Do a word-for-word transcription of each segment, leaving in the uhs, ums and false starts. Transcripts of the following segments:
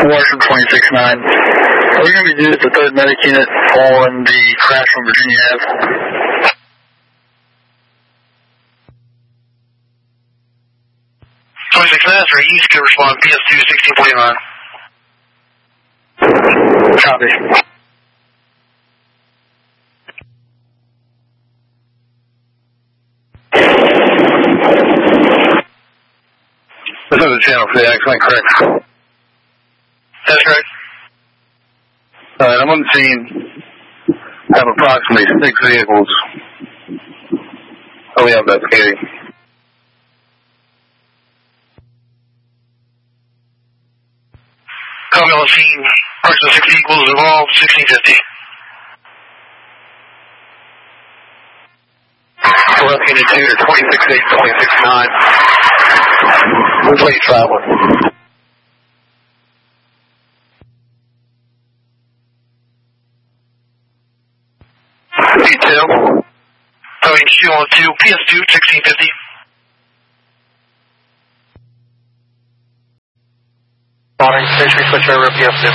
Washington twenty-six nine. We're going to be due at the third medic unit on the crash from Virginia Avenue. twenty-six nine, for East, could respond P S two sixteen forty-nine. Copy. This is the channel for the accident, correct? That's correct. Alright, I'm on the scene. I have approximately six vehicles. Oh, we have that skating. Copy on the scene. Approximately six vehicles involved, sixteen fifty. Left unit two to twenty-six eight, twenty-six nine. Which way you traveling? P two. Towing two on two, P S two sixteen fifty. Morning, station switch over P S two.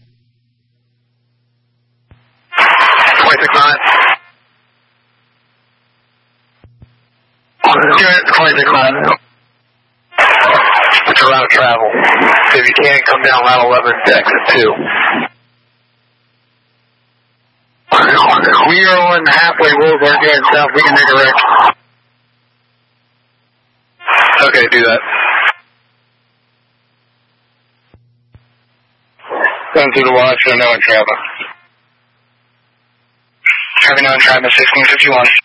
twenty-six nine. twenty-six nine. It's a route of travel. If you can, come down Route eleven to exit two. We are on halfway Boulevard here in South. We can make a wreck. Okay, do that. Going through the watch, so no one travel. Traffic nine, Travis sixteen fifty-one.